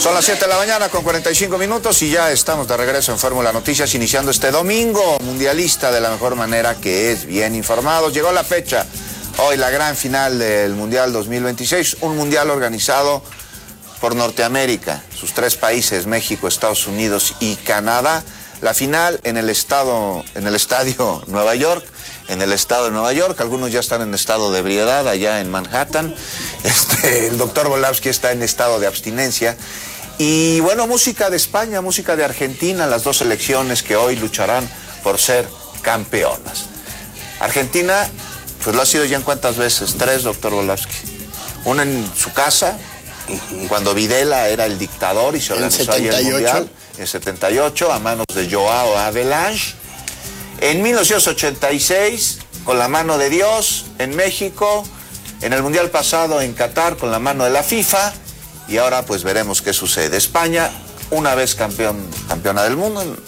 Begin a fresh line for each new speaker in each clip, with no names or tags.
Son las 7 de la mañana con 45 minutos y ya estamos de regreso en Fórmula Noticias, iniciando este domingo mundialista de la mejor manera, que es bien informados. Llegó la fecha, hoy la gran final del Mundial 2026, un mundial organizado por Norteamérica, sus tres países, México, Estados Unidos y Canadá. La final en el estadio Nueva York, en el estado de Nueva York. Algunos ya están en estado de ebriedad allá en Manhattan. El doctor Volapsky está en estado de abstinencia. Y bueno, música de España, música de Argentina, las dos selecciones que hoy lucharán por ser campeonas. Argentina, pues lo ha sido ya en cuántas veces, 3, doctor Volapsky. Una en su casa, cuando Videla era el dictador y se organizó ahí el Mundial, en 78, a manos de Joao Havelange. En 1986, con la mano de Dios, en México. En el Mundial pasado en Qatar, con la mano de la FIFA. Y ahora pues veremos qué sucede. España, una vez campeona del mundo, en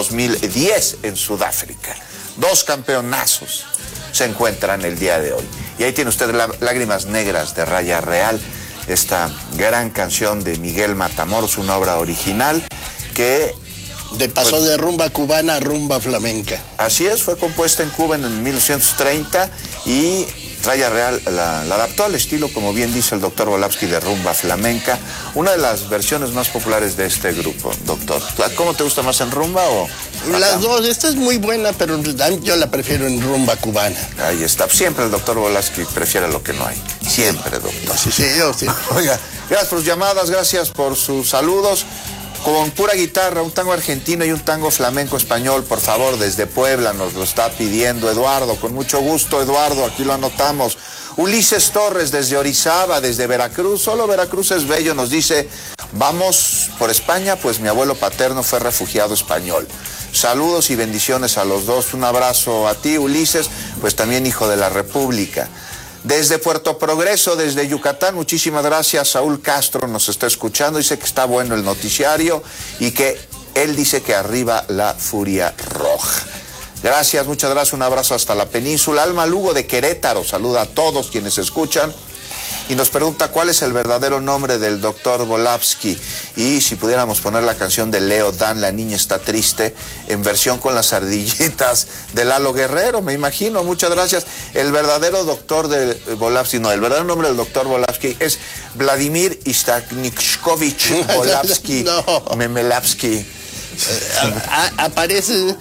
2010 en Sudáfrica. 2 campeonazos se encuentran el día de hoy. Y ahí tiene usted Lágrimas Negras de Raya Real, esta gran canción de Miguel Matamoros, una obra original que
pasó de rumba cubana a rumba flamenca.
Así es, fue compuesta en Cuba en 1930 y Raya Real la adaptó al estilo, como bien dice el doctor Volapsky, de rumba flamenca, una de las versiones más populares de este grupo, doctor. ¿Cómo te gusta más, en rumba o...?
Las dos, esta es muy buena, pero yo la prefiero en rumba cubana.
Ahí está, siempre el doctor Volapsky prefiere lo que no hay, siempre, doctor.
Sí, yo sí.
Oiga, gracias por sus llamadas, gracias por sus saludos. Con pura guitarra, un tango argentino y un tango flamenco español, por favor, desde Puebla nos lo está pidiendo Eduardo. Con mucho gusto, Eduardo, aquí lo anotamos. Ulises Torres desde Orizaba, desde Veracruz, solo Veracruz es bello, nos dice: vamos por España, pues mi abuelo paterno fue refugiado español. Saludos y bendiciones a los dos. Un abrazo a ti, Ulises, pues también hijo de la República. Desde Puerto Progreso, desde Yucatán, muchísimas gracias. Saúl Castro nos está escuchando, dice que está bueno el noticiario y que él dice que arriba la furia roja. Gracias, muchas gracias, un abrazo hasta la península. Alma Lugo de Querétaro saluda a todos quienes escuchan y nos pregunta cuál es el verdadero nombre del doctor Volapsky y si pudiéramos poner la canción de Leo Dan, La niña está triste, en versión con las ardillitas de Lalo Guerrero, me imagino. Muchas gracias. El verdadero doctor de Volapsky, no, el verdadero nombre del doctor Volapsky es Vladimir Istakhnikovich Volapsky.
No.
Memelapsky.
Aparece...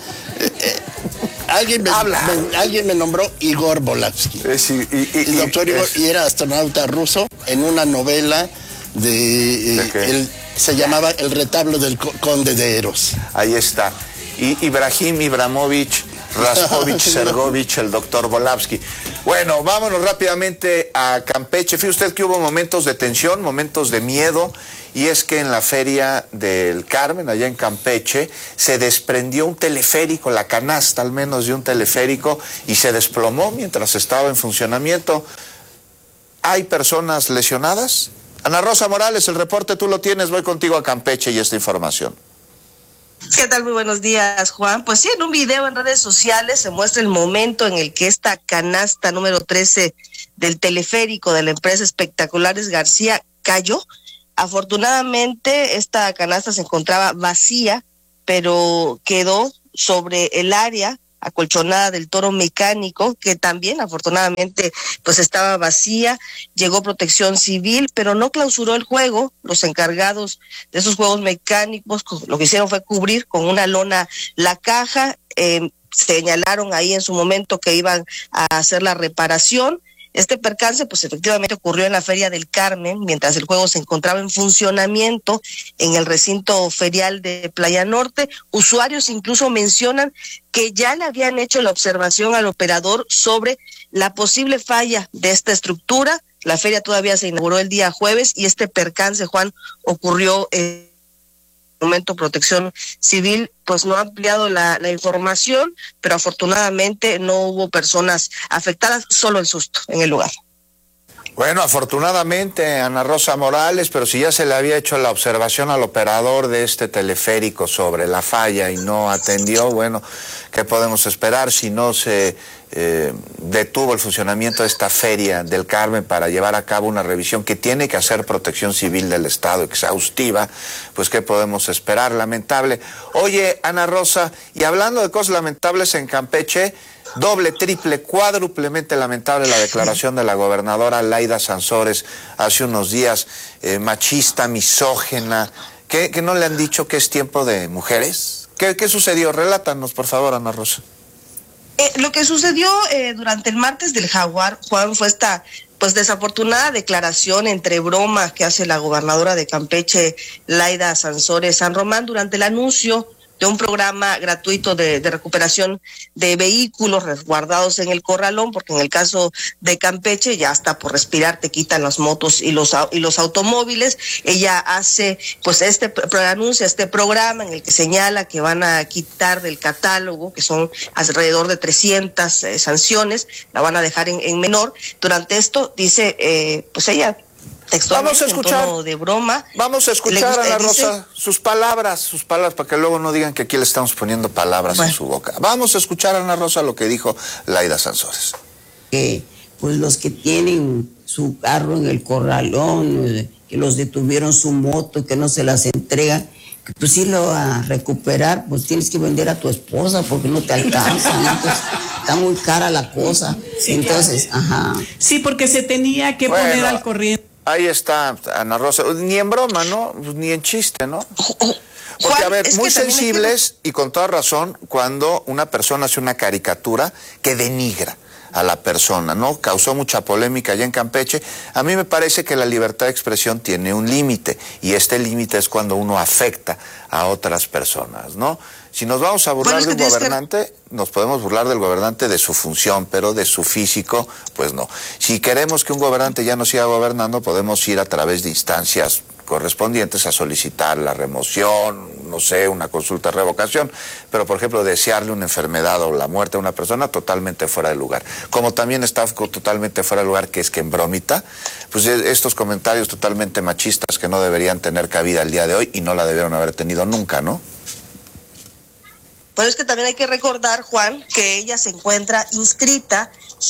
Alguien me nombró Igor Volapsky.
Sí,
el doctor Igor, y era astronauta ruso en una novela se llamaba El retablo del conde de Eros.
Ahí está. Y Ibrahim Ibramovich Raskovich Sergovich, el doctor Volapsky. Bueno, vámonos rápidamente a Campeche. Fíjese usted que hubo momentos de tensión, momentos de miedo, y es que en la Feria del Carmen, allá en Campeche, se desprendió un teleférico, la canasta al menos de un teleférico, y se desplomó mientras estaba en funcionamiento. ¿Hay personas lesionadas? Ana Rosa Morales, el reporte tú lo tienes, voy contigo a Campeche y esta información.
¿Qué tal? Muy buenos días, Juan. Pues sí, en un video en redes sociales se muestra el momento en el que esta canasta número 13 del teleférico de la empresa Espectaculares García cayó. Afortunadamente, esta canasta se encontraba vacía, pero quedó sobre el área acolchonada del toro mecánico, que también afortunadamente pues estaba vacía. Llegó Protección Civil, pero no clausuró el juego. Los encargados de esos juegos mecánicos lo que hicieron fue cubrir con una lona la caja. Señalaron ahí en su momento que iban a hacer la reparación. Este percance pues efectivamente ocurrió en la Feria del Carmen, mientras el juego se encontraba en funcionamiento en el recinto ferial de Playa Norte. Usuarios incluso mencionan que ya le habían hecho la observación al operador sobre la posible falla de esta estructura. La feria todavía se inauguró el día jueves y este percance, Juan, ocurrió en momento. Protección Civil pues no ha ampliado la información, pero afortunadamente no hubo personas afectadas, solo el susto en el lugar.
Bueno, afortunadamente, Ana Rosa Morales, pero si ya se le había hecho la observación al operador de este teleférico sobre la falla y no atendió, bueno, ¿qué podemos esperar si no se detuvo el funcionamiento de esta Feria del Carmen para llevar a cabo una revisión que tiene que hacer Protección Civil del Estado, exhaustiva? Pues ¿qué podemos esperar? Lamentable. Oye, Ana Rosa, y hablando de cosas lamentables en Campeche, doble, triple, cuádruplemente lamentable la declaración de la gobernadora Laida Sansores hace unos días, machista, misógena. ¿Que no le han dicho que es tiempo de mujeres? ¿Qué sucedió? Relátanos, por favor, Ana Rosa.
Lo que sucedió durante el martes del Jaguar, Juan, fue esta pues desafortunada declaración entre broma que hace la gobernadora de Campeche, Laida Sansores San Román, durante el anuncio de un programa gratuito de recuperación de vehículos resguardados en el corralón, porque en el caso de Campeche ya hasta por respirar te quitan las motos y los automóviles. Ella hace pues anuncia este programa en el que señala que van a quitar del catálogo, que son alrededor de 300 sanciones, la van a dejar en menor. Durante esto dice, pues ella textualmente,
vamos a escuchar,
en tono de broma.
Vamos a escuchar a Ana Rosa, sus palabras, para que luego no digan que aquí le estamos poniendo palabras en su boca. Vamos a escuchar a Ana Rosa lo que dijo Laida Sansores.
Pues los que tienen su carro en el corralón, que los detuvieron su moto, que no se las entregan, que pues irlo a recuperar, pues tienes que vender a tu esposa porque no te alcanza, ¿no? Pues, está muy cara la cosa. Sí, entonces, ajá.
Sí, porque se tenía que poner al corriente.
Ahí está, Ana Rosa, ni en broma, ¿no? Ni en chiste, ¿no? Porque, a ver, muy sensibles y con toda razón cuando una persona hace una caricatura que denigra a la persona, ¿no? Causó mucha polémica allá en Campeche. A mí me parece que la libertad de expresión tiene un límite, y este límite es cuando uno afecta a otras personas, ¿no? Si nos vamos a burlar de un gobernante, nos podemos burlar del gobernante de su función, pero de su físico, pues no. Si queremos que un gobernante ya no siga gobernando, podemos ir a través de instancias correspondientes a solicitar la remoción, no sé, una consulta de revocación, pero por ejemplo desearle una enfermedad o la muerte a una persona, totalmente fuera de lugar. Como también está totalmente fuera de lugar que es que en bromita, pues estos comentarios totalmente machistas que no deberían tener cabida el día de hoy y no la debieron haber tenido nunca, ¿no?
Pero es que también hay que recordar, Juan, que ella se encuentra inscrita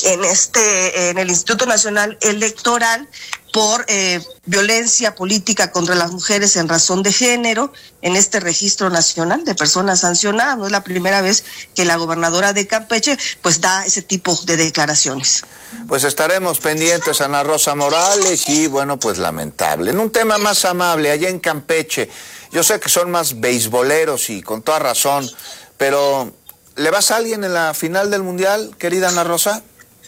en el Instituto Nacional Electoral por violencia política contra las mujeres en razón de género en este registro nacional de personas sancionadas. No es la primera vez que la gobernadora de Campeche pues da ese tipo de declaraciones.
Pues estaremos pendientes, Ana Rosa Morales, y bueno, pues lamentable. En un tema más amable, allá en Campeche, yo sé que son más beisboleros y con toda razón, pero ¿le vas a alguien en la final del Mundial, querida Ana Rosa?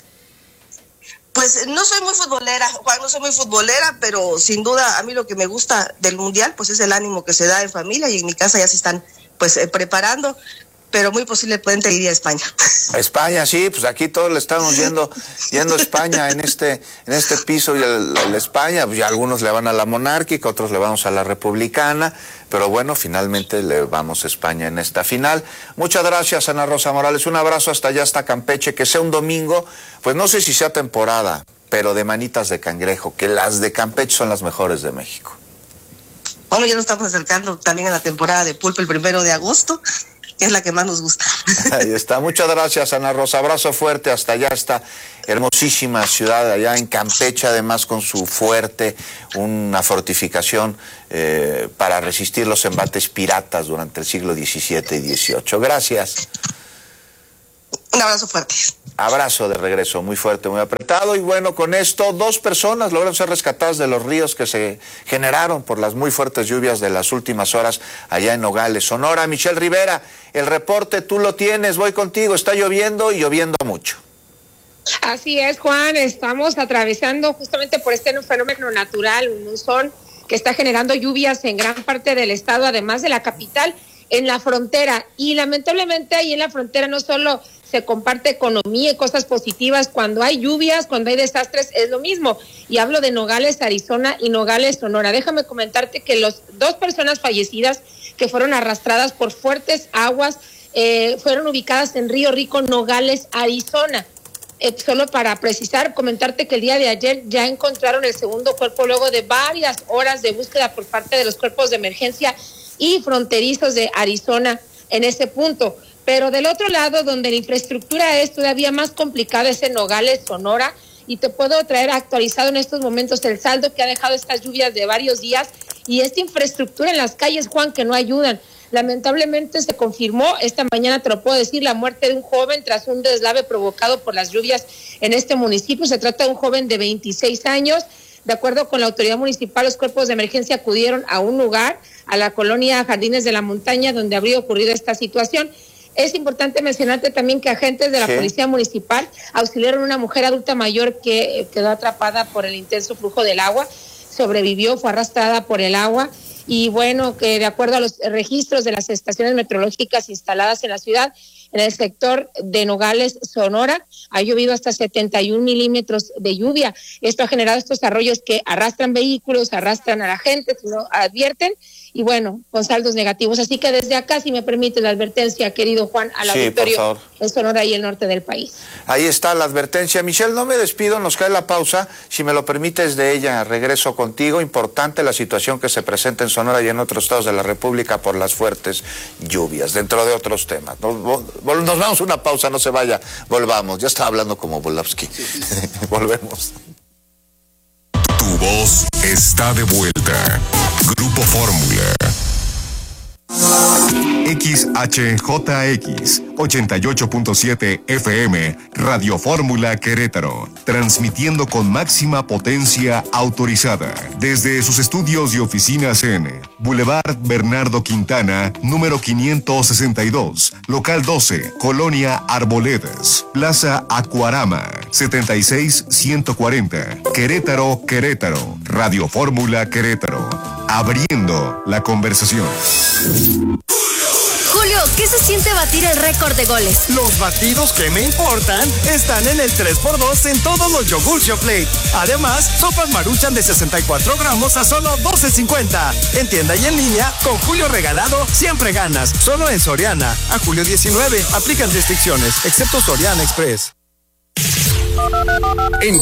Pues no soy muy futbolera, Juan, no soy muy futbolera, pero sin duda a mí lo que me gusta del Mundial pues es el ánimo que se da en familia, y en mi casa ya se están pues preparando, pero muy posiblemente iría a España.
A España, sí, pues aquí todos le estamos yendo a España en este piso, y el España, pues ya algunos le van a la monárquica, otros le vamos a la republicana, pero bueno, finalmente le vamos a España en esta final. Muchas gracias, Ana Rosa Morales, un abrazo hasta allá, hasta Campeche, que sea un domingo, pues no sé si sea temporada, pero de manitas de cangrejo, que las de Campeche son las mejores de México.
Bueno, ya nos estamos acercando también a la temporada de pulpo el 1 de agosto, que es la que más nos gusta.
Ahí está, muchas gracias, Ana Rosa, abrazo fuerte hasta allá, esta hermosísima ciudad allá en Campeche, además con su fuerte, una fortificación para resistir los embates piratas durante el siglo XVII y XVIII. Gracias.
Un abrazo fuerte.
Abrazo de regreso, muy fuerte, muy apretado. Y bueno, con esto 2 personas lograron ser rescatadas de los ríos que se generaron por las muy fuertes lluvias de las últimas horas allá en Nogales, Sonora. Michelle Rivera, el reporte tú lo tienes, voy contigo, está lloviendo y lloviendo mucho.
Así es, Juan, estamos atravesando justamente por este fenómeno natural, un monzón que está generando lluvias en gran parte del estado, además de la capital, en la frontera. Y lamentablemente ahí en la frontera no solo se comparte economía y cosas positivas, cuando hay lluvias, cuando hay desastres, es lo mismo. Y hablo de Nogales, Arizona, y Nogales, Sonora. Déjame comentarte que las 2 personas fallecidas que fueron arrastradas por fuertes aguas fueron ubicadas en Río Rico, Nogales, Arizona. Solo para precisar, comentarte que el día de ayer ya encontraron el segundo cuerpo luego de varias horas de búsqueda por parte de los cuerpos de emergencia y fronterizos de Arizona en ese punto. Pero del otro lado, donde la infraestructura es todavía más complicada, es en Nogales, Sonora, y te puedo traer actualizado en estos momentos el saldo que ha dejado estas lluvias de varios días y esta infraestructura en las calles, Juan, que no ayudan. Lamentablemente se confirmó esta mañana, te lo puedo decir, la muerte de un joven tras un deslave provocado por las lluvias en este municipio. Se trata de un joven de 26 años. De acuerdo con la autoridad municipal, los cuerpos de emergencia acudieron a un lugar, a la colonia Jardines de la Montaña, donde habría ocurrido esta situación. Es importante mencionarte también que agentes de la Policía Municipal auxiliaron a una mujer adulta mayor que quedó atrapada por el intenso flujo del agua, sobrevivió, fue arrastrada por el agua. Y bueno, que de acuerdo a los registros de las estaciones meteorológicas instaladas en la ciudad, en el sector de Nogales, Sonora, ha llovido hasta 71 milímetros de lluvia. Esto ha generado estos arroyos que arrastran vehículos, arrastran a la gente, si no advierten, y bueno, con saldos negativos. Así que desde acá, si me permite la advertencia, querido Juan, al auditorio en Sonora y el norte del país.
Ahí está la advertencia. Michelle, no me despido, nos cae la pausa. Si me lo permites, de ella regreso contigo. Importante la situación que se presenta en Sonora y en otros estados de la República por las fuertes lluvias, dentro de otros temas. Nos vamos a una pausa, no se vaya, volvamos. Ya estaba hablando como Volavsky. Volvemos.
Tu voz está de vuelta. Grupo Fórmula. XHJX 88.7 FM Radio Fórmula Querétaro, transmitiendo con máxima potencia autorizada desde sus estudios y oficinas en Boulevard Bernardo Quintana, número 562, local 12, Colonia Arboledas, Plaza Acuarama, 76140, Querétaro, Querétaro. Radio Fórmula Querétaro, abriendo la conversación.
Julio, ¿qué se siente batir el récord de goles?
Los batidos que me importan están en el 3x2 en todos los yogur Plate. Además, sopas Maruchan de 64 gramos a solo $12.50. En tienda y en línea, con Julio regalado, siempre ganas. Solo en Soriana. A julio 19. Aplican restricciones, excepto Soriana Express.
En